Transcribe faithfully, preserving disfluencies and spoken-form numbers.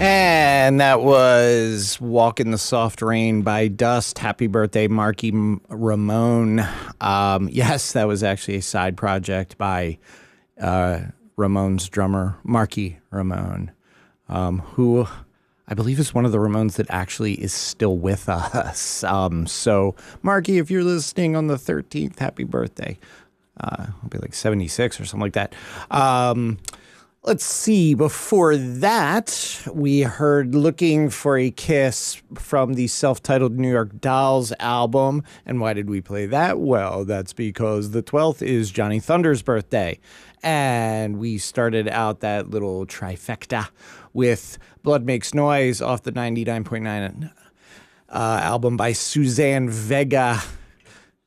And that was Walk in the Soft Rain by Dust. Happy birthday, Marky M- Ramone. Um, yes, that was actually a side project by uh, Ramones drummer, Marky Ramone, um, who I believe is one of the Ramones that actually is still with us. Um, so, Marky, if you're listening on the thirteenth, happy birthday. Uh, I'll be like seventy-six or something like that. Um, let's see. Before that, we heard Looking for a Kiss from the self-titled New York Dolls album. And why did we play that? Well, that's because the twelfth is Johnny Thunder's birthday. And we started out that little trifecta with Blood Makes Noise off the ninety-nine point nine uh, album by Suzanne Vega.